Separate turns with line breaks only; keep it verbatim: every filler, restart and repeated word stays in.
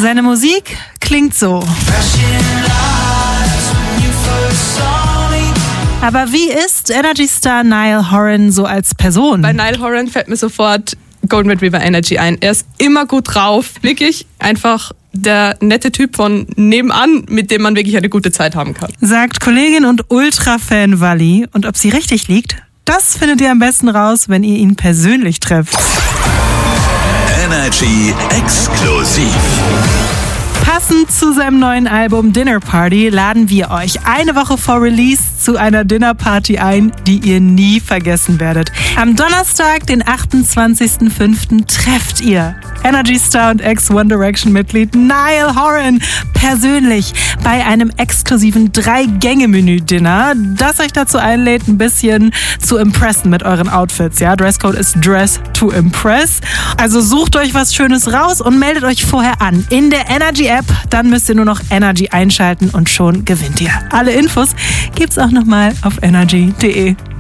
Seine Musik klingt so. Aber wie ist Energy-Star Niall Horan so als Person?
Bei Niall Horan fällt mir sofort Golden Retriever Energy ein. Er ist immer gut drauf. Wirklich einfach der nette Typ von nebenan, mit dem man wirklich eine gute Zeit haben kann.
Sagt Kollegin und Ultra-Fan Wally. Und ob sie richtig liegt, das findet ihr am besten raus, wenn ihr ihn persönlich trefft.
Energy exklusiv.
Passend zu seinem neuen Album Dinner Party laden wir euch eine Woche vor Release zu einer Dinnerparty ein, die ihr nie vergessen werdet. Am Donnerstag, den achtundzwanzigsten fünften trefft ihr Energy-Star und Ex-One Direction-Mitglied Niall Horan persönlich bei einem exklusiven Drei-Gänge-Menü-Dinner, das euch dazu einlädt, ein bisschen zu impressen mit euren Outfits. Ja, Dresscode ist Dress to Impress. Also sucht euch was Schönes raus und meldet euch vorher an in der Energy-App. Dann müsst ihr nur noch Energy einschalten und schon gewinnt ihr. Alle Infos gibt's auch nochmal auf energy punkt de.